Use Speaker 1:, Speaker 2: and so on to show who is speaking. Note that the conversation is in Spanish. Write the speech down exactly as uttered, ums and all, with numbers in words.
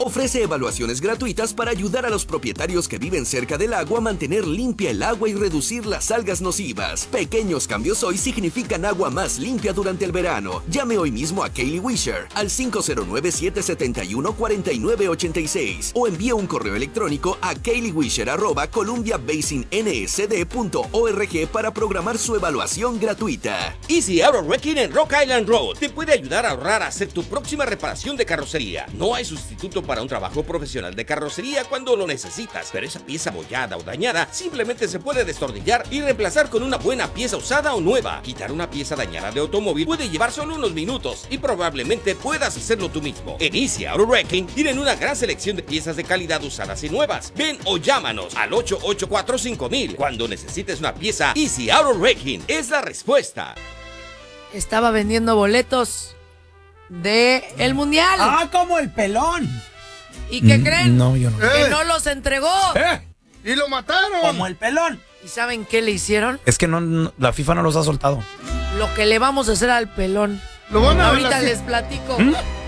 Speaker 1: ofrece evaluaciones gratuitas para ayudar a los propietarios que viven cerca del agua a mantener limpia el agua y reducir las algas nocivas. Pequeños cambios hoy significan agua más limpia durante el verano. Llame hoy mismo a Kaylee Wisher al cinco cero nueve, siete siete uno, cuatro nueve ocho seis o envíe un correo electrónico a kayleewisher arroba columbia basin n s d punto org para programar su evaluación gratuita.
Speaker 2: Easy Auto Wrecking en Rock Island Road te puede ayudar a ahorrar a hacer tu próxima reparación de carrocería. No hay sustituto para un trabajo profesional de carrocería cuando lo necesitas, pero esa pieza abollada o dañada simplemente se puede destornillar y reemplazar con una buena pieza usada o nueva. Quitar una pieza dañada de automóvil puede llevar solo unos minutos y probablemente puedas hacerlo tú mismo. En Easy Auto Wrecking tienen una gran selección de piezas de calidad usadas y nuevas. Ven o llámanos al ocho ocho cuatro cinco mil. Cuando necesites una pieza, Easy Auto Wrecking es la respuesta.
Speaker 3: Estaba vendiendo boletos de el Mundial.
Speaker 4: Ah, como el pelón.
Speaker 3: ¿Y qué creen?
Speaker 5: No, yo no.
Speaker 3: Que
Speaker 6: Eh.
Speaker 3: no los entregó.
Speaker 6: ¡Eh! ¡Y lo mataron!
Speaker 4: Como el pelón.
Speaker 3: ¿Y saben qué le hicieron?
Speaker 5: Es que no, no, la FIFA no los ha soltado.
Speaker 3: Lo que le vamos a hacer al pelón.
Speaker 6: Lo van a
Speaker 3: Ahorita
Speaker 6: la-
Speaker 3: les platico.
Speaker 5: ¿Mm?